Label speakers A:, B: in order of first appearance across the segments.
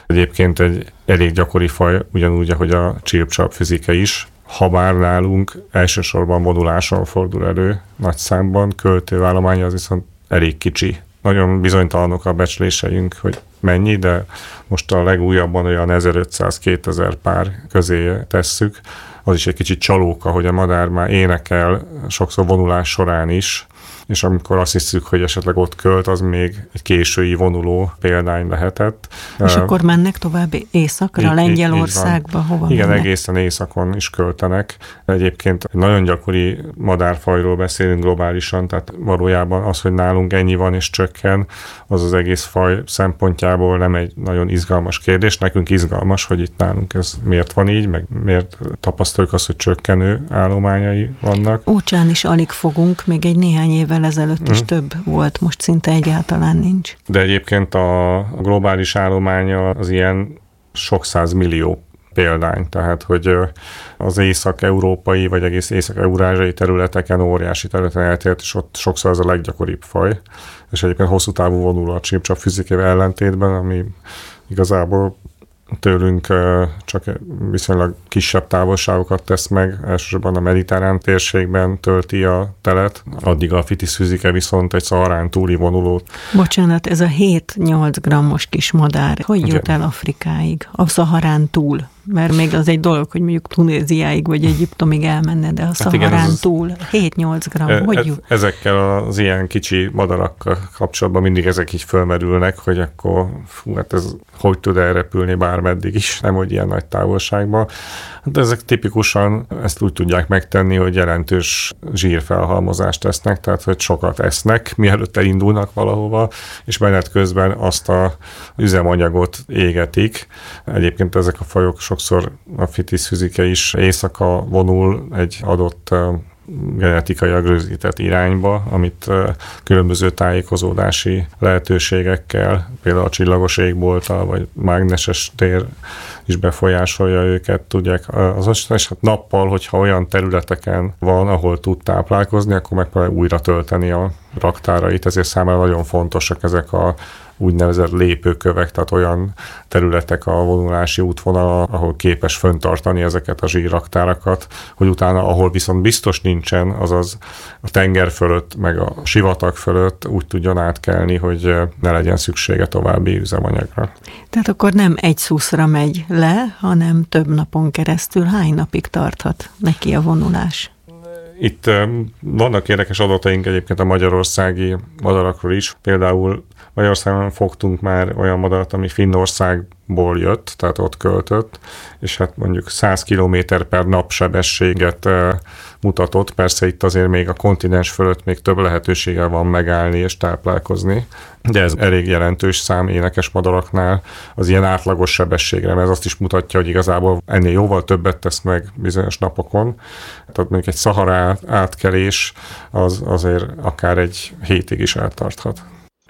A: Egyébként egy elég gyakori faj, ugyanúgy, ahogy a csirpcsapfizike is, habár nálunk elsősorban vonuláson fordul elő nagy számban, költőállománya az viszont elég kicsi. Nagyon bizonytalanok a becsléseink, hogy mennyi, de most a legújabban olyan 1500-2000 pár közé tesszük. Az is egy kicsit csalóka, hogy a madár már énekel sokszor vonulás során is, és amikor azt hiszük, hogy esetleg ott költ, az még egy késői vonuló példány lehetett.
B: És akkor mennek tovább északra, Lengyelországba, hova
A: igen,
B: mennek?
A: Egészen északon is költenek. Egyébként egy nagyon gyakori madárfajról beszélünk globálisan, tehát valójában az, hogy nálunk ennyi van és csökken, az egész faj szempontjából nem egy nagyon izgalmas kérdés. Nekünk izgalmas, hogy itt nálunk ez miért van így, meg miért tapasztaljuk azt, hogy csökkenő állományai vannak.
B: Ócsán is alig fogunk, még egy néhány évvel ezelőtt is több volt, most szinte egyáltalán nincs.
A: De egyébként a globális állománya az ilyen sok százmillió példány, tehát hogy az észak-európai vagy egész észak-eurázsiai területeken, óriási területen eltért, és ott sokszor ez a leggyakoribb faj, és egyébként hosszú távú vonuló a csirpcsapfizikével ellentétben, ami igazából tőlünk csak viszonylag kisebb távolságokat tesz meg, elsősorban a mediterrán térségben tölti a telet, addig a Phitis fizike viszont egy szaharán túli vonulót.
B: Bocsánat, ez a 7-8 grammos kis madár, hogy jut el Afrikáig? A Szaharán túl? Mert még az egy dolog, hogy mondjuk Tunéziáig vagy Egyiptomig elmenne, de a Szaharán túl 7-8 gram, hogy jut?
A: Ezekkel az ilyen kicsi madarakkal kapcsolatban mindig ezek így fölmerülnek, hogy akkor hát ez hogy tud elrepülni bármeddig is, nem hogy ilyen nagy távolságban. De ezek tipikusan ezt úgy tudják megtenni, hogy jelentős zsírfelhalmozást tesznek, tehát hogy sokat esznek, mielőtt elindulnak valahova, és menet közben azt az üzemanyagot égetik. Egyébként ezek a fajok sokszor a Phitis fizike is éjszaka vonul egy adott genetikailag rögzített irányba, amit különböző tájékozódási lehetőségekkel, például a csillagos égbolttal, vagy mágneses tér is befolyásolja őket, tudják azonosítani, és hát nappal, hogyha olyan területeken van, ahol tud táplálkozni, akkor megpróbálja újra tölteni a raktárait, ezért számára nagyon fontosak ezek a úgynevezett lépőkövek, tehát olyan területek a vonulási útvonal, ahol képes fenntartani ezeket a zsírraktárakat, hogy utána, ahol viszont biztos nincsen, azaz a tenger fölött, meg a sivatag fölött úgy tudjon átkelni, hogy ne legyen szüksége további üzemanyagra.
B: Tehát akkor nem egy szuszra megy le, hanem több napon keresztül. Hány napig tarthat neki a vonulás?
A: Itt vannak érdekes adataink egyébként a magyarországi madarakról is. Például Magyarországon fogtunk már olyan madarat, ami Finnországból jött, tehát ott költött, és hát mondjuk 100 km per nap sebességet mutatott. Persze itt azért még a kontinens fölött még több lehetősége van megállni és táplálkozni, de ez elég jelentős szám énekes madaraknál az ilyen átlagos sebességre, mert ez azt is mutatja, hogy igazából ennél jóval többet tesz meg bizonyos napokon. Tehát mondjuk egy Szahara átkelés az azért akár egy hétig is eltarthat.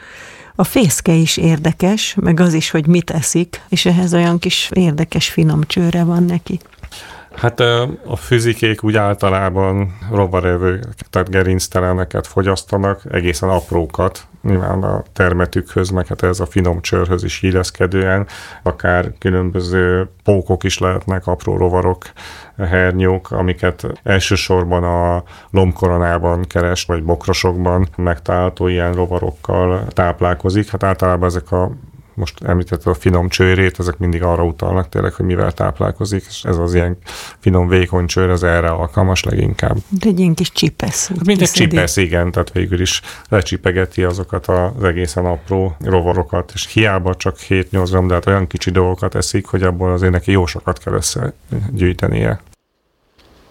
B: A fészke is érdekes, meg az is, hogy mit eszik, és ehhez olyan kis érdekes finom csőre van neki.
A: Hát a fizikék úgy általában rovarevők, tehát gerincteleneket fogyasztanak, egészen aprókat, nyilván a termetükhöz, meg hát ez a finom csőrhöz is illeszkedően, akár különböző pókok is lehetnek, apró rovarok, hernyók, amiket elsősorban a lombkoronában keres, vagy bokrosokban megtalálható ilyen rovarokkal táplálkozik. Hát általában ezek most említetted a finom csőrét, ezek mindig arra utalnak tényleg, hogy mivel táplálkozik, és ez az ilyen finom vékony csőr, az erre alkalmas leginkább.
B: De egy ilyen kis csipesz.
A: Mint egy csipesz, igen, tehát végül is lecsipegeti azokat az egészen apró rovarokat, és hiába csak 7-8 gram, de hát olyan kicsi dolgokat eszik, hogy abból azért neki jó sokat kell összegyűjtenie.